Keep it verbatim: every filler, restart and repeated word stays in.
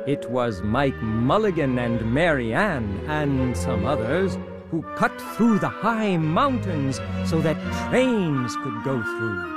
It was Mike Mulligan and Mary Ann and some others who cut through the high mountains so that trains could go through.